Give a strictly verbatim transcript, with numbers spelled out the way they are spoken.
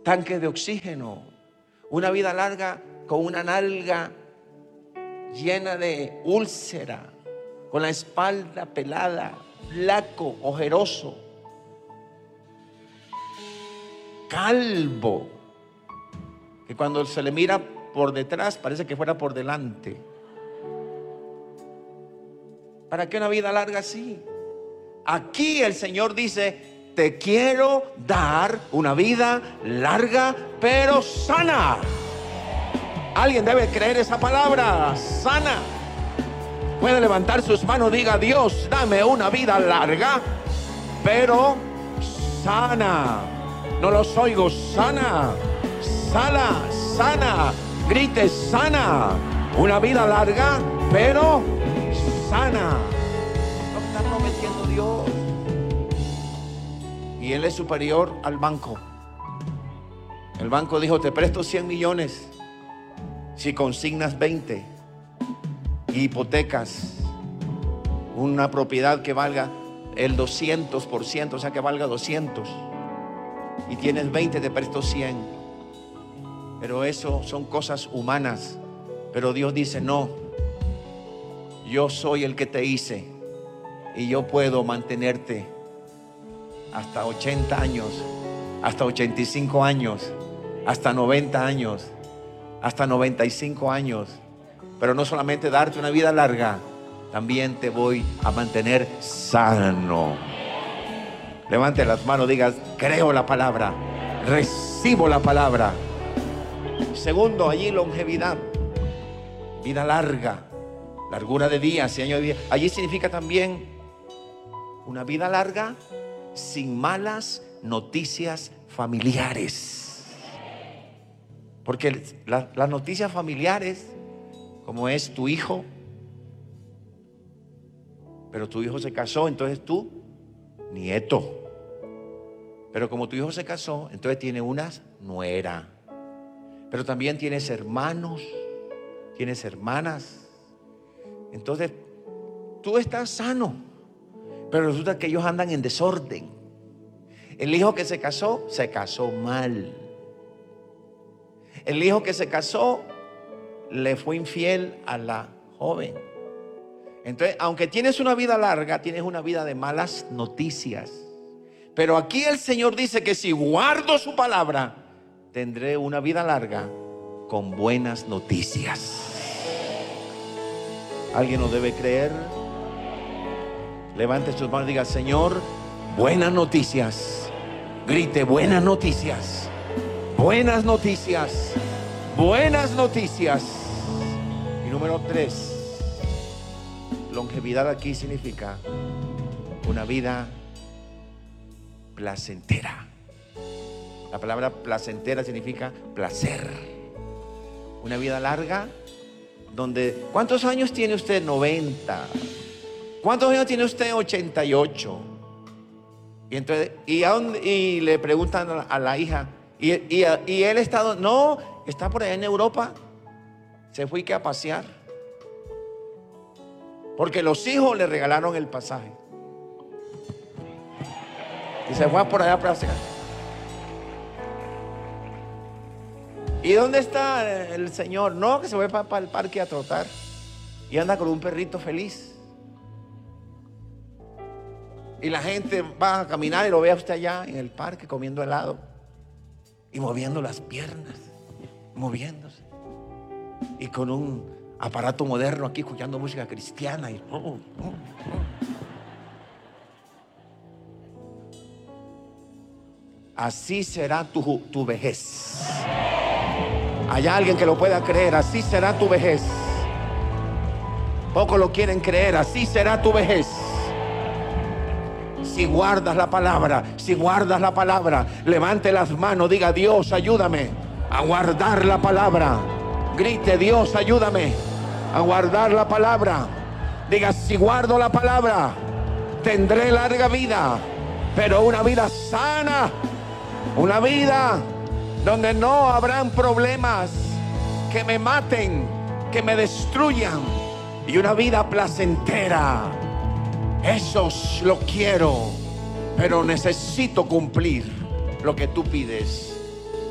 tanque de oxígeno. Una vida larga con una nalga llena de úlcera, con la espalda pelada, flaco, ojeroso, calvo, que cuando se le mira por detrás parece que fuera por delante. ¿Para qué una vida larga así? Aquí el Señor dice: te quiero dar una vida larga pero sana. Alguien debe creer esa palabra, sana. Puede levantar sus manos, diga: Dios, dame una vida larga pero sana. No los oigo. Sana, sana, sana. Grite: sana. Una vida larga pero sana. Lo que está prometiendo Dios. Y Él es superior al banco. El banco dijo: te presto cien millones si consignas veinte y hipotecas una propiedad que valga el doscientos por ciento, o sea que valga doscientos, y tienes veinte, te presto cien. Pero eso son cosas humanas. Pero Dios dice: no, yo soy el que te hice y yo puedo mantenerte hasta ochenta años, hasta ochenta y cinco años, hasta noventa años, hasta noventa y cinco años. Pero no solamente darte una vida larga, también te voy a mantener sano. Levante las manos, digas: creo la palabra, recibo la palabra. Segundo, allí longevidad, vida larga, largura de días y años de vida. Allí significa también una vida larga sin malas noticias familiares. Porque la, las noticias familiares, como es tu hijo, pero tu hijo se casó, entonces tú, nieto. Pero como tu hijo se casó, entonces tiene una nuera. Pero también tienes hermanos, tienes hermanas. Entonces tú estás sano, pero resulta que ellos andan en desorden. El hijo que se casó, se casó mal. El hijo que se casó le fue infiel a la joven. Entonces, aunque tienes una vida larga, tienes una vida de malas noticias. Pero aquí el Señor dice que si guardo su palabra, tendré una vida larga con buenas noticias. ¿Alguien lo debe creer? Levante sus manos y diga: Señor, buenas noticias. Grite: buenas noticias. Buenas noticias. Buenas noticias. Y número tres, longevidad aquí significa una vida placentera. La palabra placentera significa placer. Una vida larga donde... ¿Cuántos años tiene usted? noventa. ¿Cuántos años tiene usted? ochenta y ocho. Y entonces, ¿y, a dónde? Y le preguntan a la, a la hija, ¿y, y, y él está? No, está por allá en Europa. Se fue que a pasear. Porque los hijos le regalaron el pasaje. Y se fue por allá a pasear. ¿Y dónde está el señor? No, que se fue para, para el parque a trotar. Y anda con un perrito feliz. Y la gente va a caminar y lo ve a usted allá en el parque comiendo helado. Y moviendo las piernas. Moviéndose. Y con un aparato moderno aquí escuchando música cristiana. Y... oh, oh, oh. Así será tu, tu vejez. Hay alguien que lo pueda creer. Así será tu vejez. Pocos lo quieren creer. Así será tu vejez. Si guardas la palabra, si guardas la palabra, levante las manos, diga: Dios, ayúdame a guardar la palabra. Grite: Dios, ayúdame a guardar la palabra. Diga: si guardo la palabra, tendré larga vida, pero una vida sana, una vida donde no habrán problemas que me maten, que me destruyan, y una vida placentera. Eso lo quiero, pero necesito cumplir lo que tú pides.